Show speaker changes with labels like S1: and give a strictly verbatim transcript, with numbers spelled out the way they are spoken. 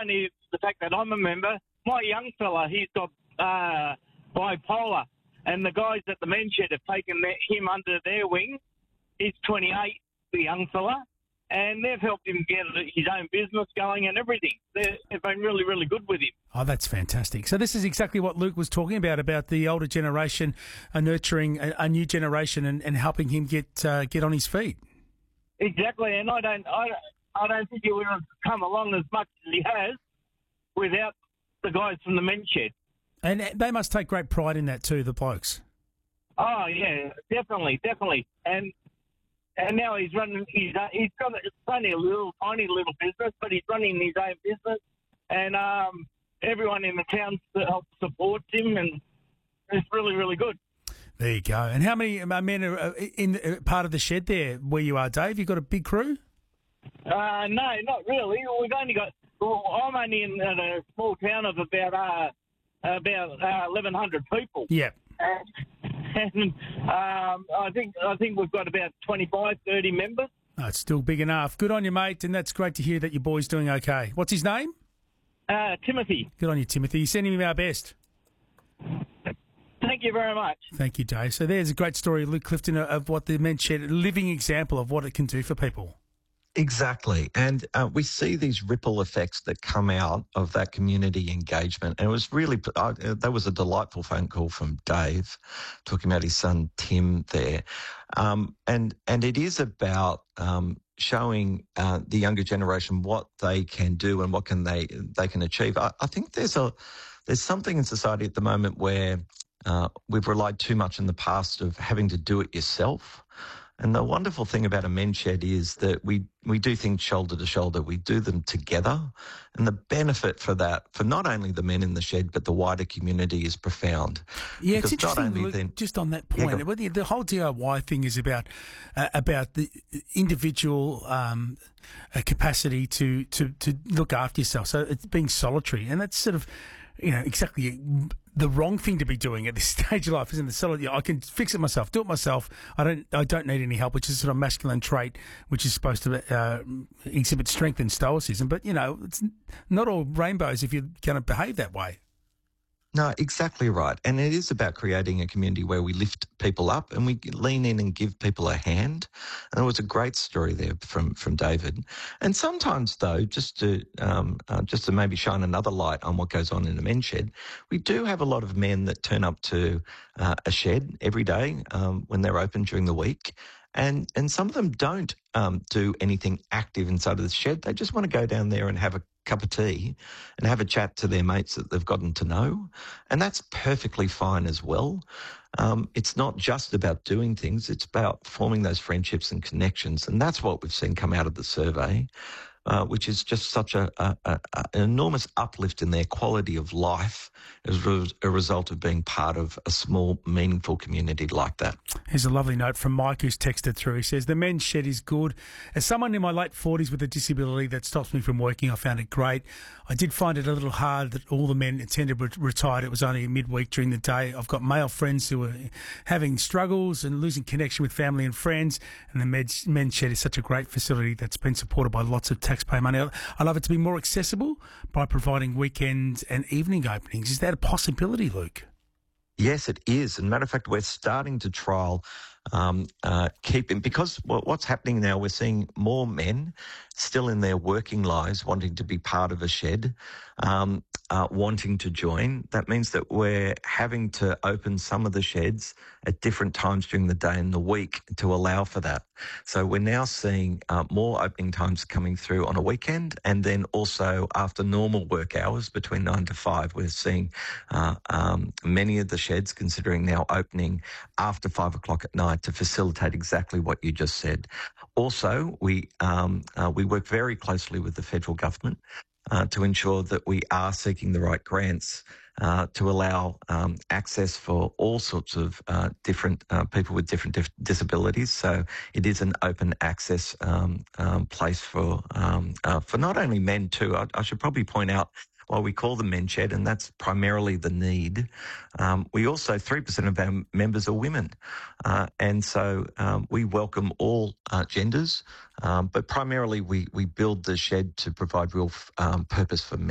S1: only the fact that I'm a member, my young fella, he's got uh, bipolar, and the guys at the men's shed have taken their, him under their wing. He's twenty-eight, the young fella, and they've helped him get his own business going and everything. They're, they've been really, really good with him.
S2: Oh, that's fantastic. So this is exactly what Luke was talking about, about the older generation uh, nurturing a, a new generation and, and helping him get uh, get on his feet.
S1: Exactly, and I don't, I, I don't think he would have come along as much as he has without the guys from the men's shed. And
S2: they must take great pride in that too, the blokes.
S1: Oh yeah, definitely, definitely. And and now he's running. He's uh, he's got it's only a little tiny little business, but he's running his own business, and um, everyone in the town supports him, and it's really, really good.
S2: There you go. And how many men are in part of the shed there where you are, Dave? You got a big crew?
S1: Uh, no, not really. We've only got. Well, I'm only in a small town of about uh, about uh, eleven hundred people.
S2: Yeah.
S1: And, and um, I think I think we've got about twenty-five, thirty members.
S2: Oh, it's still big enough. Good on you, mate, and that's great to hear that your boy's doing okay. What's his name?
S1: Uh, Timothy.
S2: Good on you, Timothy. Sending him our best.
S1: Thank you very much.
S2: Thank you, Dave. So there's a great story, Luke Clifton, of what the men's shed, a living example of what it can do for people.
S3: Exactly. And uh, we see these ripple effects that come out of that community engagement. And it was really, uh, that was a delightful phone call from Dave talking about his son, Tim, there. Um, and, and it is about um, showing uh, the younger generation what they can do and what can they, they can achieve. I, I think there's a, there's something in society at the moment where uh, we've relied too much in the past of having to do it yourself. And the wonderful thing about a men's shed is that we, we do things shoulder to shoulder. We do them together. And the benefit for that, for not only the men in the shed, but the wider community is profound.
S2: Yeah,
S3: because
S2: it's interesting,
S3: not only
S2: Luke,
S3: then,
S2: just on that point, yeah, the, the whole D I Y thing is about uh, about the individual um, uh, capacity to, to, to look after yourself. So it's being solitary. And that's sort of, you know, exactly the wrong thing to be doing at this stage of life, isn't it? Solid, I can fix it myself, do it myself. I don't I don't need any help, which is sort of a masculine trait, which is supposed to uh, exhibit strength and stoicism. But, you know, it's not all rainbows if you're going to behave that way.
S3: No, exactly right. And it is about creating a community where we lift people up and we lean in and give people a hand. And there was a great story there from, from David. And sometimes, though, just to um, uh, just to maybe shine another light on what goes on in a men's shed, we do have a lot of men that turn up to uh, a shed every day um, when they're open during the week. And and some of them don't um, do anything active inside of the shed. They just want to go down there and have a cup of tea and have a chat to their mates that they've gotten to know. And that's perfectly fine as well. Um, it's not just about doing things. It's about forming those friendships and connections. And that's what we've seen come out of the survey, uh, which is just such a, a, a, an enormous uplift in their quality of life as a result of being part of a small, meaningful community like that.
S2: Here's a lovely note from Mike who's texted through. He says, the men's shed is good. As someone in my late forties with a disability that stops me from working, I found it great. I did find it a little hard that all the men attended were retired. It was only midweek during the day. I've got male friends who are having struggles and losing connection with family and friends, and the men's, men's shed is such a great facility that's been supported by lots of taxpayer money. I love it to be more accessible by providing weekends and evening openings. Is that a possibility, Luke?
S3: Yes, it is. And matter of fact, we're starting to trial um, uh, keeping, because what's happening now, we're seeing more men still in their working lives wanting to be part of a shed, um, uh, wanting to join. That means that we're having to open some of the sheds at different times during the day and the week to allow for that. So we're now seeing uh, more opening times coming through on a weekend, and then also after normal work hours between nine to five, we're seeing uh, um, many of the sheds considering now opening after five o'clock at night to facilitate exactly what you just said. Also, we um, uh, we work very closely with the federal government uh, to ensure that we are seeking the right grants uh, to allow um, access for all sorts of uh, different uh, people with different dif- disabilities. So it is an open access um, um, place for um, uh, for not only men too. I, I should probably point out, while we call them men's shed, and that's primarily the need, um, we also, three percent of our members are women. Uh, and so um, we welcome all uh, genders, um, but primarily we, we build the shed to provide real um, purpose for men.